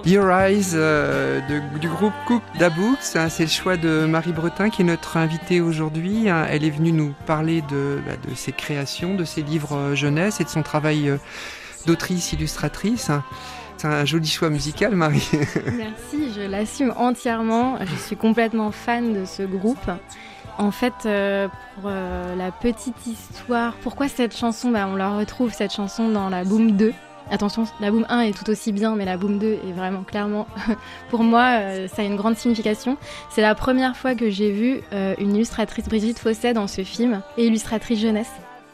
Your Eyes du groupe Cook Da Books, c'est le choix de Marie Bretin qui est notre invitée aujourd'hui. Elle est venue nous parler de ses créations, de ses livres jeunesse et de son travail d'autrice illustratrice. C'est un joli choix musical, Marie. Merci, je l'assume entièrement. Je suis complètement fan de ce groupe. En fait, pour la petite histoire, pourquoi cette chanson ? On la retrouve, cette chanson, dans la Boom 2. Attention, la Boom 1 est tout aussi bien, mais la Boom 2 est vraiment clairement, pour moi, ça a une grande signification. C'est la première fois que j'ai vu une illustratrice, Brigitte Fosset, dans ce film, et illustratrice jeunesse.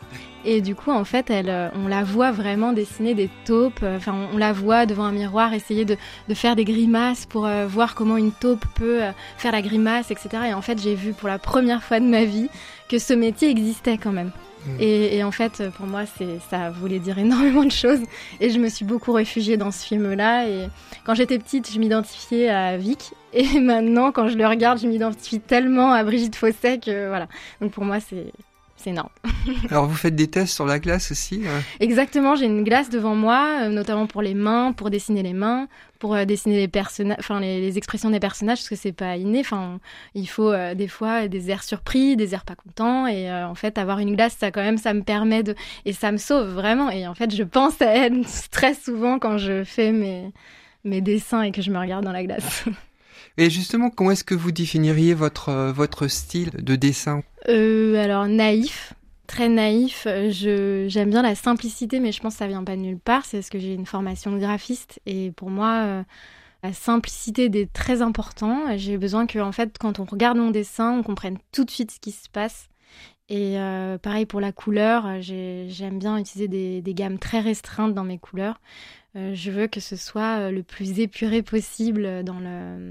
Et du coup, en fait, on la voit vraiment dessiner des taupes. On la voit devant un miroir essayer de faire des grimaces pour voir comment une taupe peut faire la grimace, etc. Et en fait, j'ai vu pour la première fois de ma vie que ce métier existait quand même. Et en fait, pour moi, ça voulait dire énormément de choses. Et je me suis beaucoup réfugiée dans ce film-là. Et quand j'étais petite, je m'identifiais à Vic. Et maintenant, quand je le regarde, je m'identifie tellement à Brigitte Fosset que voilà. Donc pour moi, c'est énorme. Alors vous faites des tests sur la glace aussi Exactement, j'ai une glace devant moi, notamment pour les mains, pour dessiner les mains, pour dessiner les personnages, les expressions des personnages, parce que c'est pas inné. Il faut des fois des airs surpris, des airs pas contents, et en fait avoir une glace, ça me permet et ça me sauve vraiment. Et en fait, je pense à elle très souvent quand je fais mes dessins et que je me regarde dans la glace. Et justement, comment est-ce que vous définiriez votre style de dessin ? Alors naïf, très naïf. J'aime bien la simplicité, mais je pense que ça vient pas de nulle part. C'est parce que j'ai une formation de graphiste et pour moi, la simplicité est très important. J'ai besoin que, en fait, quand on regarde mon dessin, on comprenne tout de suite ce qui se passe. Et pareil pour la couleur, j'aime bien utiliser des gammes très restreintes dans mes couleurs. Je veux que ce soit le plus épuré possible dans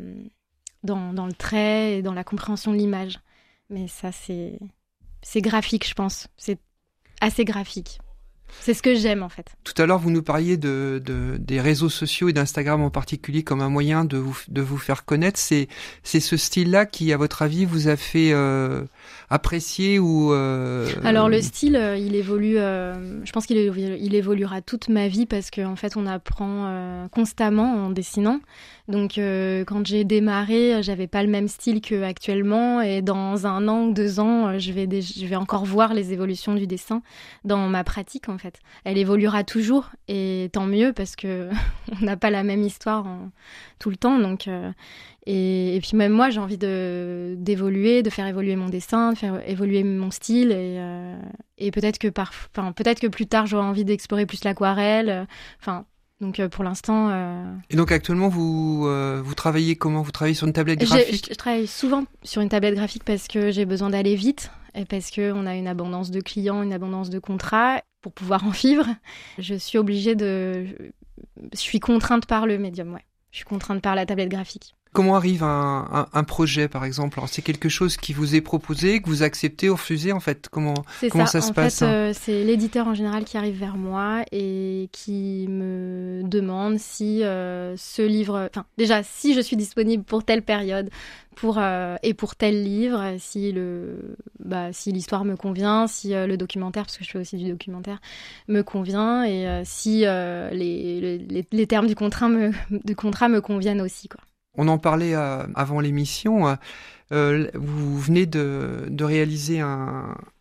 le trait et dans la compréhension de l'image. Mais ça, c'est graphique, je pense. C'est assez graphique. C'est ce que j'aime, en fait. Tout à l'heure, vous nous parliez des réseaux sociaux et d'Instagram en particulier comme un moyen de vous faire connaître. C'est ce style-là qui, à votre avis, vous a fait apprécier ou... Alors, le style, il évolue... je pense qu'il évoluera toute ma vie parce qu'en fait, on apprend constamment en dessinant. Donc, quand j'ai démarré, j'avais pas le même style qu'actuellement. Et dans 1 an ou 2 ans, je vais encore voir les évolutions du dessin dans ma pratique, en fait. Elle évoluera toujours, et tant mieux, parce que on n'a pas la même histoire tout le temps. Donc, et puis même moi, j'ai envie d'évoluer, de faire évoluer mon dessin, de faire évoluer mon style. Et peut-être que plus tard, j'aurai envie d'explorer plus l'aquarelle. Donc pour l'instant... Et donc actuellement, vous travaillez comment ? Vous travaillez sur une tablette graphique ? Je travaille souvent sur une tablette graphique parce que j'ai besoin d'aller vite et parce qu'on a une abondance de clients, une abondance de contrats. Pour pouvoir en vivre, je suis contrainte par le médium, ouais. Je suis contrainte par la tablette graphique. Comment arrive un projet, par exemple ? Alors, c'est quelque chose qui vous est proposé, que vous acceptez ou refusez, en fait. Comment ça se passe ? C'est l'éditeur en général qui arrive vers moi et qui me demande si ce livre... déjà, si je suis disponible pour telle période et pour tel livre, si l'histoire me convient, si le documentaire, parce que je fais aussi du documentaire, me convient, et si les termes du contrat me conviennent aussi, quoi. On en parlait avant l'émission. Vous venez de réaliser un